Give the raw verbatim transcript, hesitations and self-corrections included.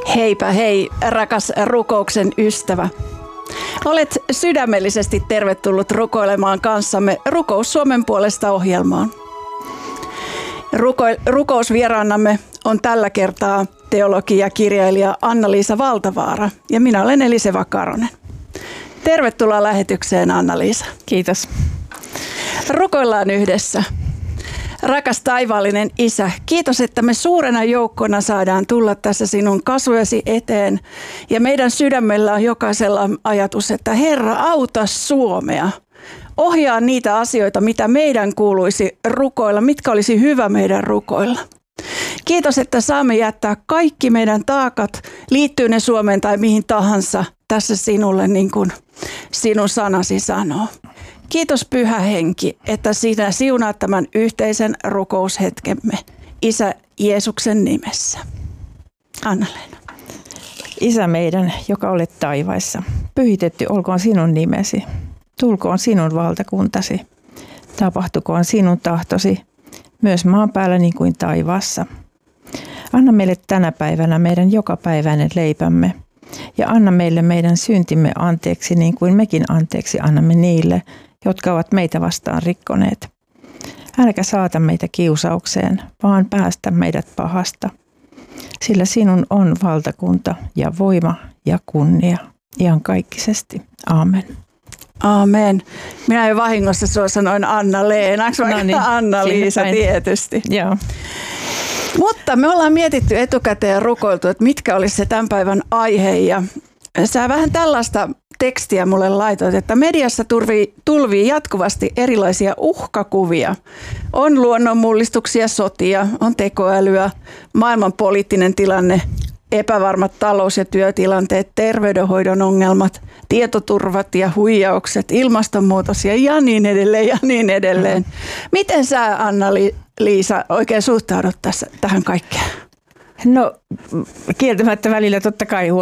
Heipä hei, rakas rukouksen ystävä. Olet sydämellisesti tervetullut rukoilemaan kanssamme Rukous Suomen puolesta -ohjelmaan. Ruko- rukousvieraanamme on tällä kertaa teologi ja kirjailija Anna-Liisa Valtavaara ja minä olen Eliseva Karonen. Tervetuloa lähetykseen, Anna-Liisa. Kiitos. Rukoillaan yhdessä. Rakas taivaallinen Isä, kiitos, että me suurena joukkona saadaan tulla tässä sinun kasvojesi eteen. Ja meidän sydämellä on jokaisella ajatus, että Herra, auta Suomea. Ohjaa niitä asioita, mitä meidän kuuluisi rukoilla, mitkä olisi hyvä meidän rukoilla. Kiitos, että saamme jättää kaikki meidän taakat, liittyy ne Suomeen tai mihin tahansa, tässä sinulle, niin kuin sinun sanasi sanoo. Kiitos Pyhä Henki, että sinä siunaat tämän yhteisen rukoushetkemme Isä Jeesuksen nimessä. Anna-Leena. Isä meidän, joka olet taivaissa, pyhitetty olkoon sinun nimesi. Tulkoon sinun valtakuntasi. Tapahtukoon sinun tahtosi, myös maan päällä niin kuin taivaassa. Anna meille tänä päivänä meidän jokapäiväinen leipämme. Ja anna meille meidän syntimme anteeksi, niin kuin mekin anteeksi annamme niille, jotka ovat meitä vastaan rikkoneet. Äläkä saata meitä kiusaukseen, vaan päästä meidät pahasta. Sillä sinun on valtakunta ja voima ja kunnia iankaikkisesti. Aamen. Aamen. Minä jo vahingossa sua sanoin Anna-Leenaksi, vaikka no niin, Anna-Liisa tietysti. Joo. Mutta me ollaan mietitty etukäteen ja rukoiltu, että mitkä olisi se tämän päivän aihe. Ja sä vähän tällaista tekstiä mulle laitoit, että mediassa tulvii, tulvii jatkuvasti erilaisia uhkakuvia. On luonnonmullistuksia, sotia, on tekoälyä, maailman poliittinen tilanne, epävarmat talous- ja työtilanteet, terveydenhoidon ongelmat, tietoturvat ja huijaukset, ilmastonmuutos ja, ja niin edelleen ja niin edelleen. Miten sä, Anna-Liisa, oikein suhtaudut tässä, tähän kaikkeen? No kieltämättä välillä totta kai